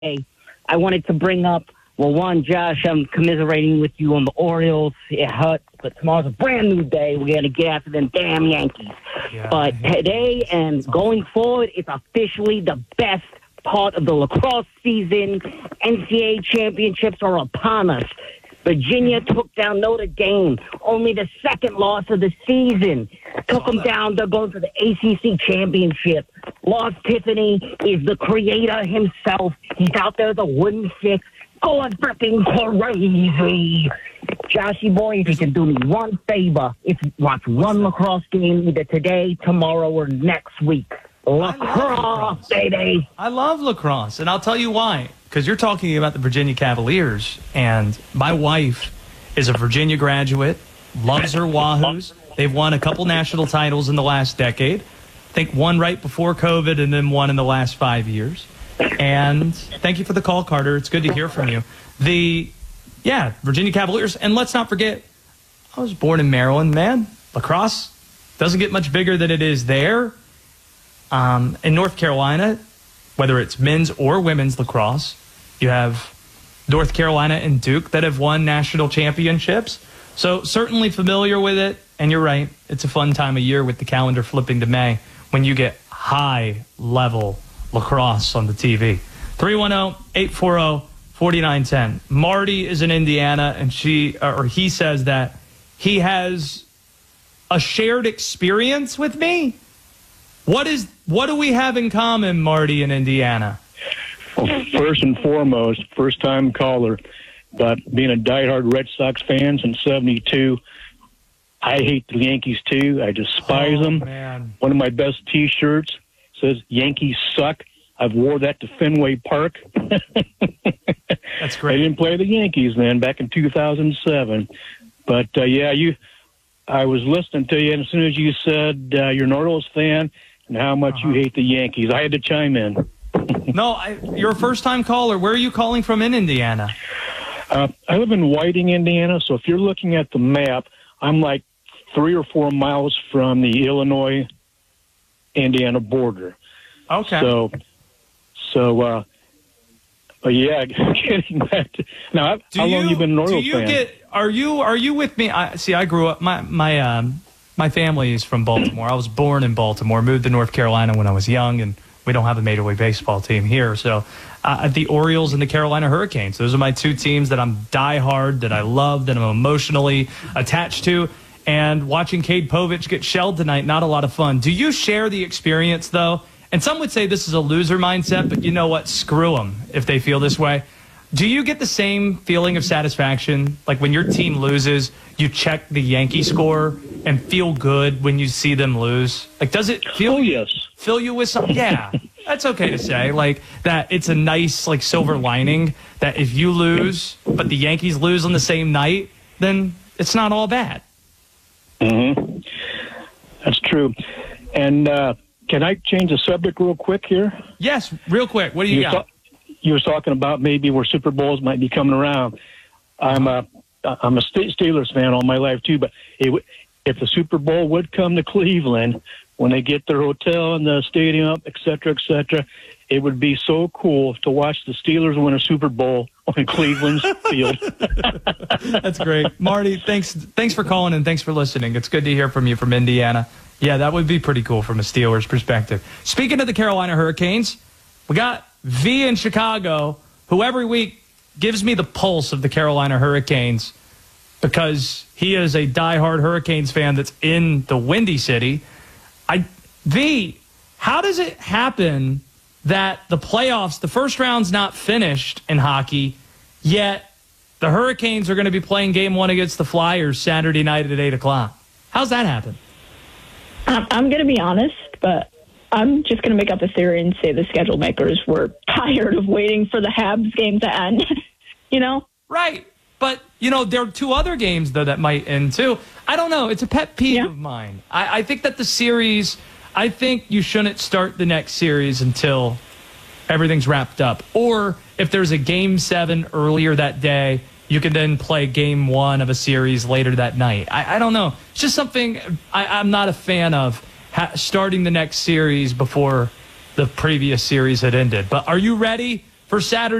Hey, I wanted to bring up, well, one, Josh, I'm commiserating with you on the Orioles. It hurts, but tomorrow's a brand new day. We're going to get after them damn Yankees. Yeah, but today and going forward, it's officially the best part of the lacrosse season. NCAA championships are upon us. Virginia took down Notre Dame, only the second loss of the season. Took them down. They're going for the ACC championship. Lost Tiffany is the creator himself. He's out there, the wooden stick, going freaking crazy. Joshy boy, if you can do me one favor, if you watch one lacrosse game either today, tomorrow, or next week. Lacrosse, baby. I love lacrosse, and I'll tell you why. Because you're talking about the Virginia Cavaliers, and my wife is a Virginia graduate, loves her Wahoos. They've won a couple national titles in the last decade. I think one right before COVID and then one in the last 5 years. And thank you for the call, Carter. It's good to hear from you. Virginia Cavaliers. And let's not forget, I was born in Maryland, man. Lacrosse doesn't get much bigger than it is there. In North Carolina, whether it's men's or women's lacrosse, you have North Carolina and Duke that have won national championships. So certainly familiar with it. And you're right, it's a fun time of year with the calendar flipping to May when you get high-level lacrosse on the TV. 310-840-4910. Marty is in Indiana, and he says that he has a shared experience with me. What do we have in common, Marty, in Indiana? Well, first and foremost, first-time caller, but being a diehard Red Sox fan since '72, I hate the Yankees too. I despise them. Man. One of my best T-shirts says "Yankees suck." I've wore that to Fenway Park. That's great. I didn't play the Yankees, man, back in 2007. But I was listening to you, and as soon as you said you're an Orioles fan and how much you hate the Yankees, I had to chime in. No, you're a first-time caller. Where are you calling from in Indiana? I live in Whiting, Indiana, so if you're looking at the map, I'm like 3 or 4 miles from the Illinois-Indiana border. Okay. So, getting back to now, how long have you been an Orioles fan? Are you with me? I grew up. My family is from Baltimore. I was born in Baltimore. Moved to North Carolina when I was young, and we don't have a Major League Baseball team here. So, the Orioles and the Carolina Hurricanes. Those are my two teams that I'm diehard, that I love, that I'm emotionally attached to. And watching Cade Povich get shelled tonight, not a lot of fun. Do you share the experience, though? And some would say this is a loser mindset, but you know what? Screw them if they feel this way. Do you get the same feeling of satisfaction? Like when your team loses, you check the Yankee score and feel good when you see them lose? Like, does it feel fill you with something? Yeah, that's okay to say. Like that it's a nice like silver lining that if you lose, but the Yankees lose on the same night, then it's not all bad. Mm-hmm. That's true. And can I change the subject real quick here? Yes, real quick. What do you got? You were talking about maybe where Super Bowls might be coming around. I'm a Steelers fan all my life too, but if the Super Bowl would come to Cleveland, when they get their hotel and the stadium, et cetera, it would be so cool to watch the Steelers win a Super Bowl on Cleveland's field. That's great. Marty, thanks for calling and thanks for listening. It's good to hear from you from Indiana. Yeah, that would be pretty cool from a Steelers perspective. Speaking of the Carolina Hurricanes, we got V in Chicago, who every week gives me the pulse of the Carolina Hurricanes because he is a diehard Hurricanes fan that's in the Windy City. V, how does it happen that the playoffs, the first round's not finished in hockey, yet the Hurricanes are going to be playing game one against the Flyers Saturday night at 8 o'clock? How's that happen? I'm going to be honest, but I'm just going to make up a theory and say the schedule makers were tired of waiting for the Habs game to end, Right. But, there are two other games, though, that might end, too. I don't know. It's a pet peeve of mine. I think that the series, I think you shouldn't start the next series until everything's wrapped up. Or if there's a Game 7 earlier that day, you can then play Game 1 of a series later that night. I don't know. It's just something I'm not a fan of, starting the next series before the previous series had ended. But are you ready for Saturday.